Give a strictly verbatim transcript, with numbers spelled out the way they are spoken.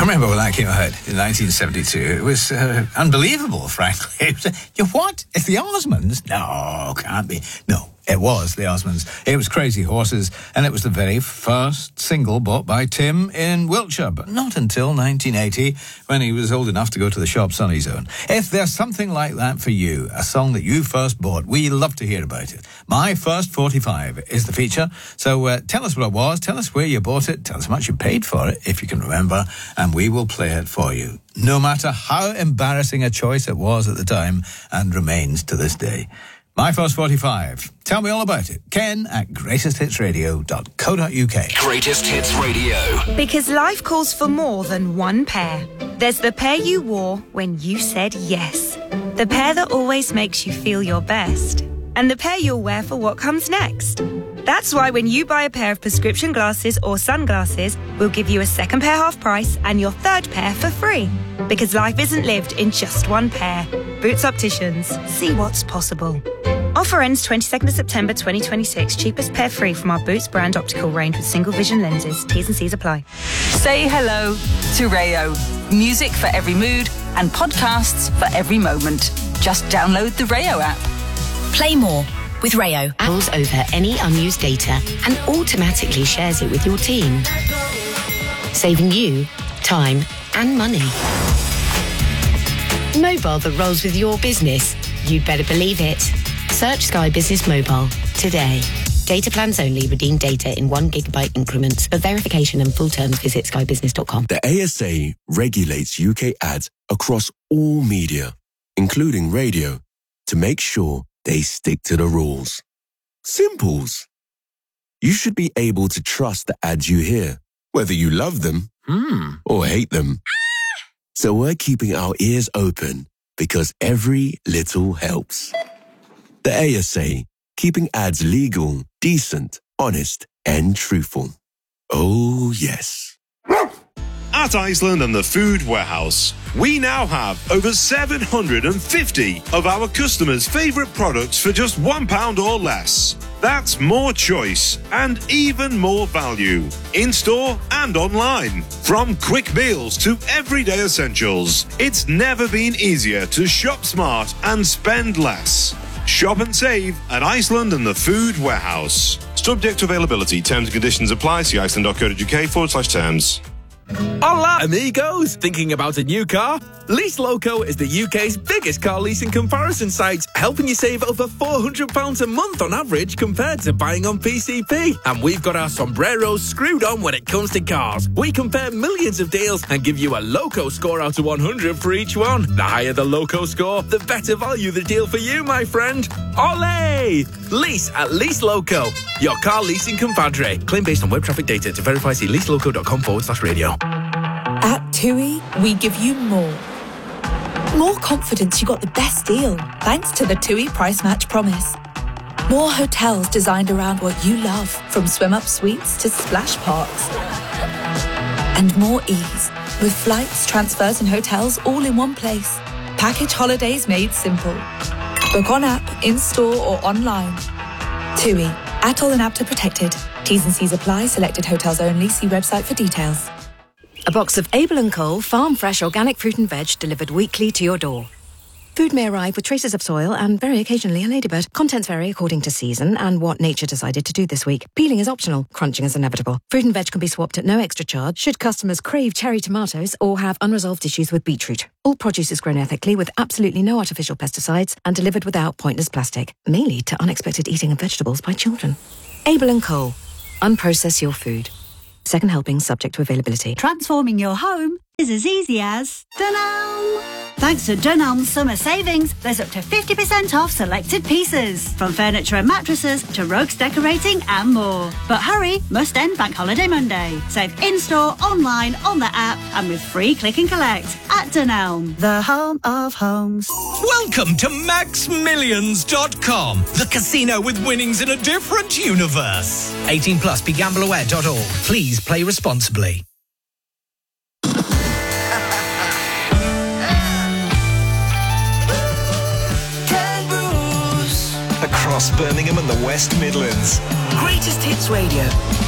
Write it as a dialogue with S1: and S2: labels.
S1: remember when that came out in nineteen seventy-two. It was uh, unbelievable, frankly. It was, you what? It's the Osmonds? No, can't be. No, it was the Osmonds. It was Crazy Horses, and it was the very first single bought by Tim in Wiltshire, but not until nineteen eighty, when he was old enough to go to the shops on his own. If there's something like that for you, a song that you first bought, we love to hear about it. My First forty-five is the feature, so uh, tell us what it was, tell us where you bought it, tell us how much you paid for it, if you can remember, and we will play it for you, no matter how embarrassing a choice it was at the time and remains to this day. My First forty-five. Tell me all about it. Ken at greatest hits radio dot co dot uk.
S2: Greatest Hits Radio.
S3: Because life calls for more than one pair. There's the pair you wore when you said yes. The pair that always makes you feel your best. And the pair you'll wear for what comes next. That's why when you buy a pair of prescription glasses or sunglasses, we'll give you a second pair half price and your third pair for free. Because life isn't lived in just one pair. Boots Opticians. See what's possible. Offer ends twenty-second of September twenty twenty-six. Cheapest pair free from our Boots brand optical range with single vision lenses. T's and C's apply.
S4: Say hello to Rayo. Music for every mood and podcasts for every moment. Just download the Rayo app.
S5: Play more with Rayo. Pulls over any unused data and automatically shares it with your team, saving you time and money. Mobile that rolls with your business. You'd better believe it. Search Sky Business Mobile today. Data plans only. Redeem data in one gigabyte increments. For verification and full terms, visit sky business dot com.
S6: The A S A regulates U K ads across all media, including radio, to make sure they stick to the rules. Simples. You should be able to trust the ads you hear, whether you love them mm. or hate them. So we're keeping our ears open because every little helps. The A S A, keeping ads legal, decent, honest, and truthful. Oh, yes.
S7: At Iceland and the Food Warehouse, we now have over seven hundred fifty of our customers' favourite products for just one pound or less. That's more choice and even more value, in-store and online. From quick meals to everyday essentials, it's never been easier to shop smart and spend less. Shop and save at Iceland and the Food Warehouse. Subject to availability, terms and conditions apply. See iceland dot co dot uk forward slash terms.
S8: Hola, amigos! Thinking about a new car? Lease Loco is the U K's biggest car leasing comparison site, helping you save over four hundred pounds a month on average compared to buying on P C P. And we've got our sombreros screwed on when it comes to cars. We compare millions of deals and give you a Loco score out of one hundred for each one. The higher the Loco score, the better value the deal for you, my friend. Ole! Lease at Lease Loco, your car leasing compadre. Claim based on web traffic data. To verify, see leaseloco.com forward slash radio.
S9: At TUI, we give you more. More confidence you got the best deal, thanks to the TUI Price Match Promise. More hotels designed around what you love, from swim-up suites to splash parks. And more ease, with flights, transfers and hotels all in one place. Package holidays made simple. Book on app, in-store or online. TUI, Atoll and Apta protected. T's and C's apply. Selected hotels only. See website for details.
S10: A box of Abel and Cole farm fresh organic fruit and veg delivered weekly to your door. Food may arrive with traces of soil and very occasionally a ladybird. Contents vary according to season and what nature decided to do this week. Peeling is optional. Crunching is inevitable. Fruit and veg can be swapped at no extra charge should customers crave cherry tomatoes or have unresolved issues with beetroot. All produce is grown ethically with absolutely no artificial pesticides and delivered without pointless plastic. May lead to unexpected eating of vegetables by children. Abel and Cole. Unprocess your food. Second helping subject to availability.
S11: Transforming your home is as easy as Dunelm. Thanks to Dunelm's summer savings, there's up to fifty percent off selected pieces, from furniture and mattresses to rugs, decorating and more. But hurry, must end Bank Holiday Monday. Save in-store, online, on the app and with free click and collect at Dunelm, the home of homes.
S12: Welcome to max millions dot com, the casino with winnings in a different universe. eighteen plus, be gamble aware dot org. Please play responsibly.
S2: Across Birmingham and the West Midlands.
S13: Greatest Hits Radio.